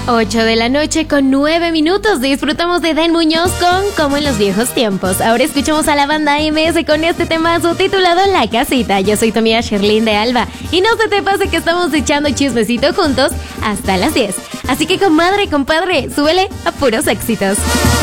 8 de la noche con 9 minutos. Disfrutamos de Den Muñoz con Como en los viejos tiempos. Ahora escuchamos a la banda MS con este temazo titulado La Casita. Yo soy tu amiga Sherlyn de Alba y no se te pase que estamos echando chismecito juntos hasta las 10. Así que comadre, compadre, súbele a puros éxitos.